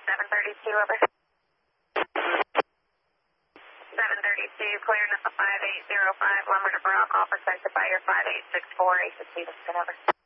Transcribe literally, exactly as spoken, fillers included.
seven thirty-two, over. seven thirty-two, clearing at the five eight zero five, Lumber to Brow, call protected by your five eight six four, eight to Stevenson, over.